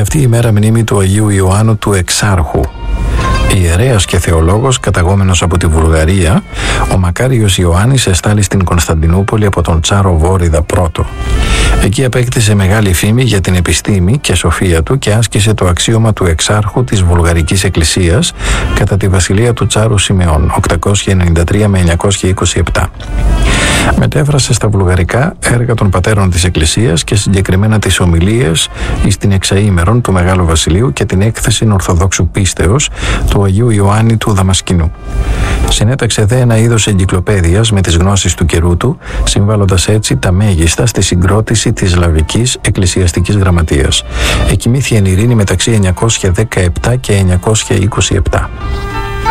αυτή η ημέρα μνήμη του Αγίου Ιωάννου του Εξάρχου. Ιερέας και θεολόγος καταγόμενος από τη Βουλγαρία, ο μακάριος Ιωάννης εστάλη στην Κωνσταντινούπολη από τον Τσάρο Βόριδα I. Εκεί απέκτησε μεγάλη φήμη για την επιστήμη και σοφία του και άσκησε το αξίωμα του Εξάρχου της Βουλγαρικής Εκκλησίας κατά τη βασιλεία του Τσάρου Σιμεών 893 με 927. Μετέφρασε στα βουλγαρικά έργα των πατέρων της Εκκλησίας και συγκεκριμένα τις ομιλίες εις την εξαήμερον του Μεγάλου Βασιλείου και την έκθεση Ορθοδόξου πίστεως του Αγίου Ιωάννη του Δαμασκηνού. Συνέταξε δε ένα είδος εγκυκλοπαίδειας με τις γνώσεις του καιρού του, συμβάλλοντας έτσι τα μέγιστα στη συγκρότηση της Σλαβικής Εκκλησιαστικής Γραμματείας. Εκοιμήθη εν ειρήνη μεταξύ 917 και 927.